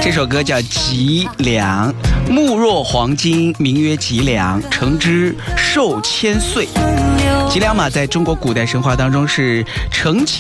这首歌叫《吉良》，目若黄金，名曰吉良，乘之寿千岁。吉良马在中国古代神话当中是承起